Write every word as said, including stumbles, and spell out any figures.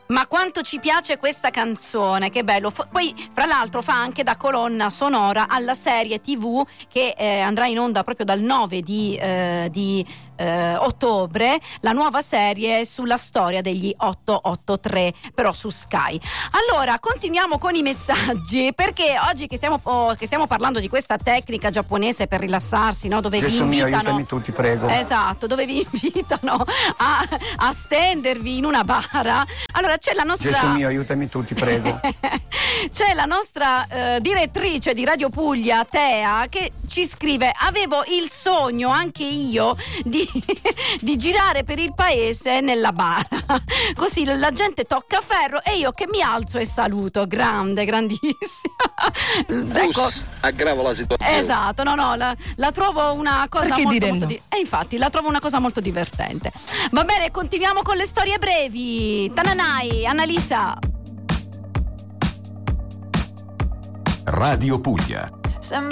Ma quanto ci piace questa canzone, che bello. F- poi fra l'altro fa anche da colonna sonora alla serie tivù che eh, andrà in onda proprio dal nove di, eh, di eh, ottobre, la nuova serie sulla storia degli otto otto tre, però su Sky. Allora continuiamo con i messaggi, perché oggi che stiamo, oh, che stiamo parlando di questa tecnica giapponese per rilassarsi, no? Dove Gesù vi mio, invitano, aiutami tu, ti prego. esatto, dove vi invitano a, a stendervi in una bara. Allora c'è la nostra Gesù mio, aiutami tu, ti prego. c'è la nostra eh, direttrice di Radio Puglia, Tea, che ci scrive: avevo il sogno anche io di, di girare per il paese nella bara, così la gente tocca ferro e io che mi alzo e saluto. Grande, grandissima. Ecco, Us, aggravo la situazione. esatto, no no la, la trovo una cosa Perché molto, dire molto no? di- e infatti la trovo una cosa molto divertente. Va bene, continuiamo con le storie brevi. Tananai, Annalisa. Radio Puglia.